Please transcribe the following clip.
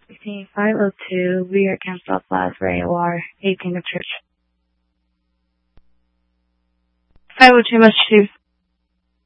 502 Weir Campbell Plaza, where you are, 18 of Church. 502 Massachusetts.